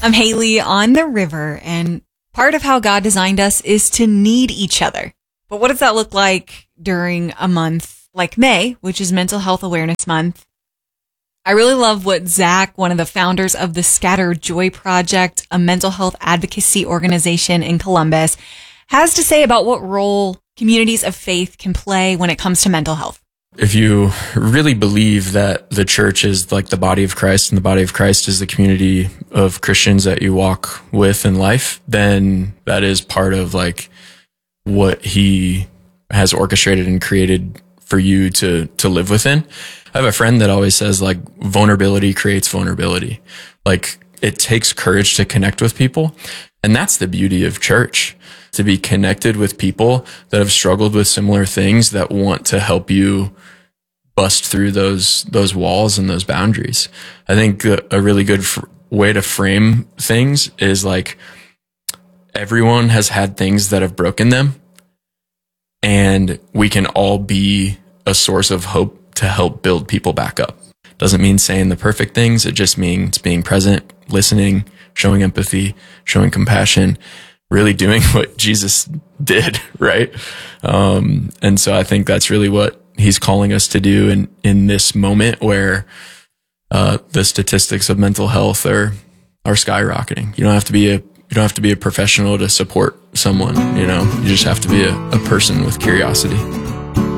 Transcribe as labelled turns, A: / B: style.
A: I'm Haley on the river, and part of how God designed us is to need each other. But what does that look like during a month like May, which is Mental Health Awareness Month? I really love what Zach, one of the founders of the Scatter Joy Project, a mental health advocacy organization in Columbus, has to say about what role communities of faith can play when it comes to mental health.
B: If you really believe that the church is like the body of Christ and the body of Christ is the community of Christians that you walk with in life, then that is part of like what he has orchestrated and created for you to live within. I have a friend that always says like vulnerability creates vulnerability. Like it takes courage to connect with people. And that's the beauty of church, to be connected with people that have struggled with similar things that want to help you bust through those walls and those boundaries. I think a really good way to frame things is like everyone has had things that have broken them, and we can all be a source of hope to help build people back up. Doesn't mean saying the perfect things. It just means being present, listening, showing empathy, showing compassion, really doing what Jesus did, right? And so I think that's really what he's calling us to do in this moment where the statistics of mental health are skyrocketing. You don't have to be a professional to support someone, you just have to be a person with curiosity.